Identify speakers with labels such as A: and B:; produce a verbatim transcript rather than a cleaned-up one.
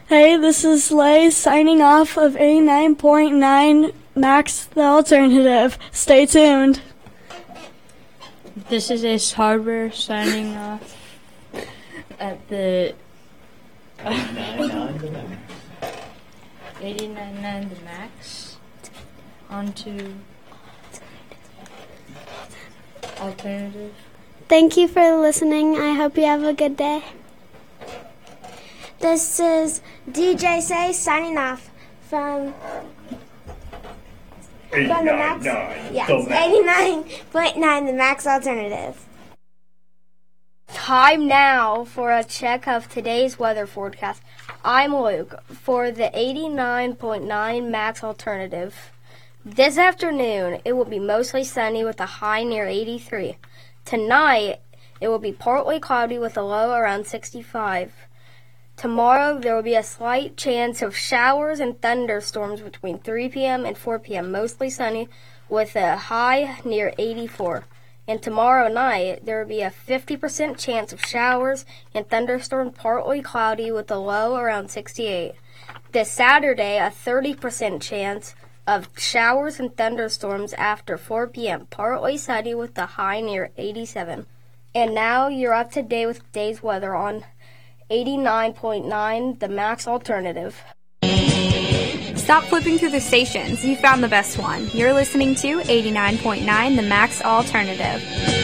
A: Hey, this is Lay signing off of eighty-nine point nine Max the Alternative. Stay tuned.
B: This is Ace Hardware signing off at the eighty-nine point nine The Max onto Alternative.
C: Thank you for listening. I hope you have a good day.
D: This is D J Say signing off from from the Max. Yes, eighty-nine point nine The Max Alternative.
E: Time now for a check of today's weather forecast. I'm Luke for the eighty-nine point nine Max Alternative. This afternoon, it will be mostly sunny with a high near eighty-three. Tonight, it will be partly cloudy with a low around sixty-five. Tomorrow, there will be a slight chance of showers and thunderstorms between three p.m. and four p.m., mostly sunny with a high near eighty-four. And tomorrow night, there will be a fifty percent chance of showers and thunderstorms, partly cloudy with a low around sixty-eight. This Saturday, a thirty percent chance of showers and thunderstorms after four p.m., partly sunny with a high near eighty-seven. And now you're up to date with today's weather on eighty-nine point nine The Max Alternative.
F: Stop flipping through the stations. You found the best one. You're listening to eighty-nine point nine The Max Alternative.